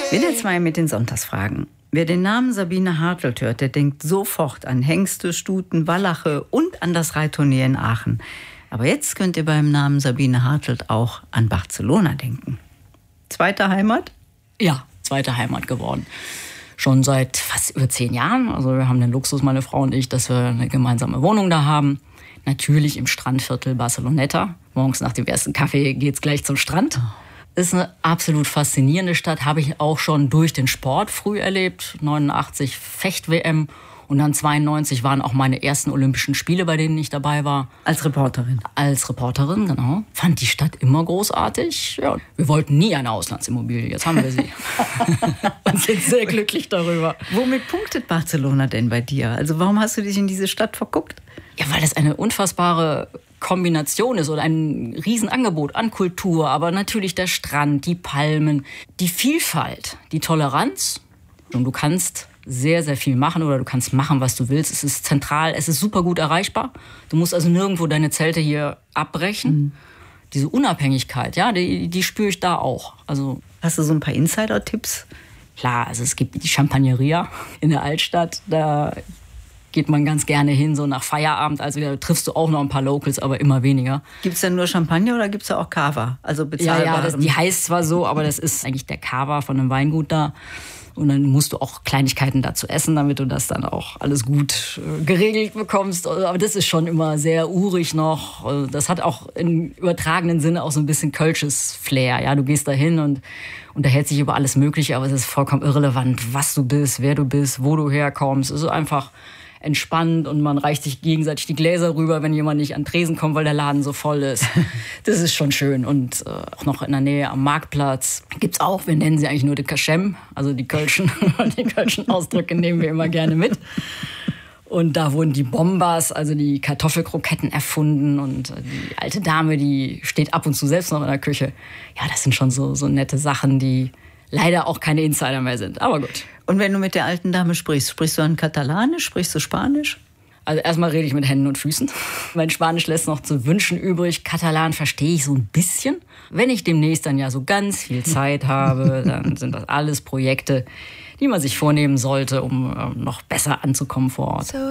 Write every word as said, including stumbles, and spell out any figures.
Wir jetzt mal mit den Sonntagsfragen. Wer den Namen Sabine Hartelt hört, der denkt sofort an Hengste, Stuten, Wallache und an das Reitturnier in Aachen. Aber jetzt könnt ihr beim Namen Sabine Hartelt auch an Barcelona denken. Zweite Heimat? Ja, zweite Heimat geworden. Schon seit fast über zehn Jahren. Also wir haben den Luxus, meine Frau und ich, dass wir eine gemeinsame Wohnung da haben. Natürlich im Strandviertel Barceloneta. Morgens nach dem ersten Kaffee geht's gleich zum Strand. Ist eine absolut faszinierende Stadt. Habe ich auch schon durch den Sport früh erlebt. neunundachtzig Fecht-W M. Und dann zweiundneunzig waren auch meine ersten Olympischen Spiele, bei denen ich dabei war. Als Reporterin? Als Reporterin, genau. Fand die Stadt immer großartig. Ja, wir wollten nie eine Auslandsimmobilie, jetzt haben wir sie. Und sind sehr glücklich darüber. Womit punktet Barcelona denn bei dir? Also warum hast du dich in diese Stadt verguckt? Ja, weil das eine unfassbare Kombination ist oder ein Riesenangebot an Kultur. Aber natürlich der Strand, die Palmen, die Vielfalt, die Toleranz. Und du kannst sehr, sehr viel machen oder du kannst machen, was du willst. Es ist zentral, es ist super gut erreichbar. Du musst also nirgendwo deine Zelte hier abbrechen. Mhm. Diese Unabhängigkeit, ja, die, die spüre ich da auch. Also, hast du so ein paar Insider-Tipps? Klar, also es gibt die Champagneria in der Altstadt. Da geht man ganz gerne hin, so nach Feierabend. Also da triffst du auch noch ein paar Locals, aber immer weniger. Gibt es denn nur Champagner oder gibt es da auch Cava? Also bezahlbar? Ja, ja, das, die heißt zwar so, aber das ist eigentlich der Cava von einem Weingut da. Und dann musst du auch Kleinigkeiten dazu essen, damit du das dann auch alles gut äh, geregelt bekommst. Aber das ist schon immer sehr urig noch. Das hat auch im übertragenen Sinne auch so ein bisschen kölsches Flair. Ja, du gehst da hin und unterhältst dich über alles Mögliche, aber es ist vollkommen irrelevant, was du bist, wer du bist, wo du herkommst. Es ist einfach entspannt und man reicht sich gegenseitig die Gläser rüber, wenn jemand nicht an den Tresen kommt, weil der Laden so voll ist. Das ist schon schön. Und äh, auch noch in der Nähe am Marktplatz gibt's auch, wir nennen sie eigentlich nur de Kaschem, also die Kölschen, die Kölschen Ausdrücke nehmen wir immer gerne mit. Und da wurden die Bombas, also die Kartoffelkroketten erfunden und die alte Dame, die steht ab und zu selbst noch in der Küche. Ja, das sind schon so, so nette Sachen, die leider auch keine Insider mehr sind, aber gut. Und wenn du mit der alten Dame sprichst, sprichst du dann Katalanisch, sprichst du Spanisch? Also erstmal rede ich mit Händen und Füßen. Mein Spanisch lässt noch zu wünschen übrig. Katalan verstehe ich so ein bisschen. Wenn ich demnächst dann ja so ganz viel Zeit habe, dann sind das alles Projekte, die man sich vornehmen sollte, um noch besser anzukommen vor Ort.